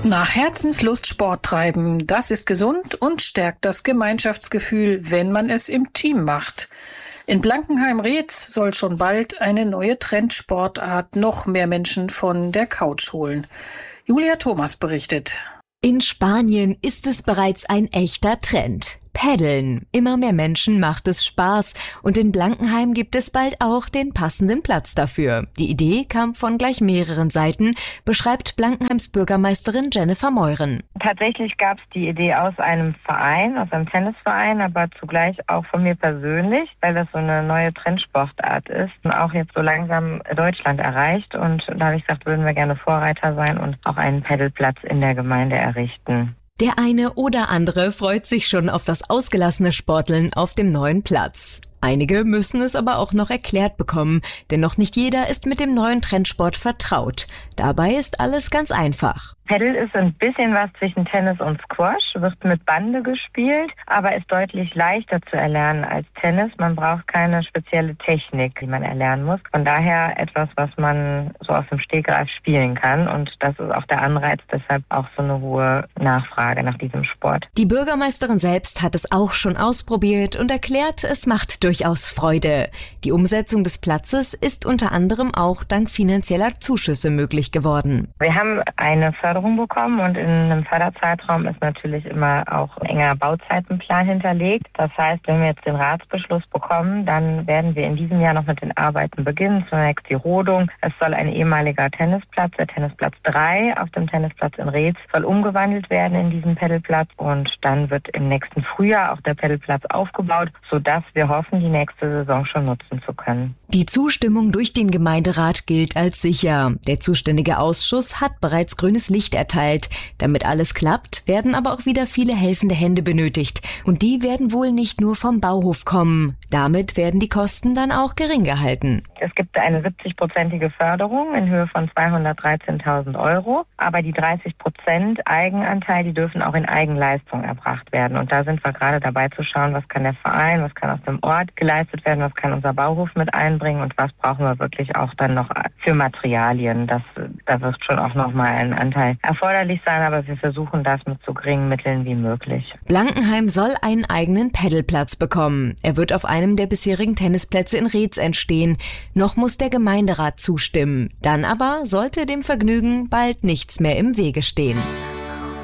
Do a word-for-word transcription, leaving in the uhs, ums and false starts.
Nach Herzenslust Sport treiben, das ist gesund und stärkt das Gemeinschaftsgefühl, wenn man es im Team macht. In Blankenheim-Reetz soll schon bald eine neue Trendsportart noch mehr Menschen von der Couch holen. Julia Thomas berichtet. In Spanien ist es bereits ein echter Trend. Paddeln. Immer mehr Menschen macht es Spaß und in Blankenheim gibt es bald auch den passenden Platz dafür. Die Idee kam von gleich mehreren Seiten, beschreibt Blankenheims Bürgermeisterin Jennifer Meuren. Tatsächlich gab es die Idee aus einem Verein, aus einem Tennisverein, aber zugleich auch von mir persönlich, weil das so eine neue Trendsportart ist und auch jetzt so langsam Deutschland erreicht. Und da habe ich gesagt, würden wir gerne Vorreiter sein und auch einen Paddelplatz in der Gemeinde errichten. Der eine oder andere freut sich schon auf das ausgelassene Sporteln auf dem neuen Platz. Einige müssen es aber auch noch erklärt bekommen, denn noch nicht jeder ist mit dem neuen Trendsport vertraut. Dabei ist alles ganz einfach. Paddle ist ein bisschen was zwischen Tennis und Squash, wird mit Bande gespielt, aber ist deutlich leichter zu erlernen als Tennis. Man braucht keine spezielle Technik, die man erlernen muss. Von daher etwas, was man so aus dem Stegreif spielen kann. Und das ist auch der Anreiz, deshalb auch so eine hohe Nachfrage nach diesem Sport. Die Bürgermeisterin selbst hat es auch schon ausprobiert und erklärt, es macht durchaus Freude. Die Umsetzung des Platzes ist unter anderem auch dank finanzieller Zuschüsse möglich geworden. Wir haben eine Förderung bekommen und in einem Förderzeitraum ist natürlich immer auch ein enger Bauzeitenplan hinterlegt. Das heißt, wenn wir jetzt den Ratsbeschluss bekommen, dann werden wir in diesem Jahr noch mit den Arbeiten beginnen. Zunächst die Rodung. Es soll ein ehemaliger Tennisplatz, der Tennisplatz drei auf dem Tennisplatz in Reetz, soll umgewandelt werden in diesen Paddelplatz und dann wird im nächsten Frühjahr auch der Paddelplatz aufgebaut, sodass wir hoffen, die nächste Saison schon nutzen zu können. Die Zustimmung durch den Gemeinderat gilt als sicher. Der zuständige Ausschuss hat bereits grünes Licht erteilt. Damit alles klappt, werden aber auch wieder viele helfende Hände benötigt. Und die werden wohl nicht nur vom Bauhof kommen. Damit werden die Kosten dann auch gering gehalten. Es gibt eine siebzig-prozentige Förderung in Höhe von zweihundertdreizehntausend Euro. Aber die dreißig Prozent Eigenanteil, die dürfen auch in Eigenleistung erbracht werden. Und da sind wir gerade dabei zu schauen, was kann der Verein, was kann aus dem Ort geleistet werden, was kann unser Bauhof mit einbringen und was brauchen wir wirklich auch dann noch für Materialien. Das, da wird schon auch nochmal ein Anteil erforderlich sein, aber wir versuchen das mit so geringen Mitteln wie möglich. Blankenheim soll einen eigenen Paddelplatz bekommen. Er wird auf einem der bisherigen Tennisplätze in Reetz entstehen. Noch muss der Gemeinderat zustimmen. Dann aber sollte dem Vergnügen bald nichts mehr im Wege stehen.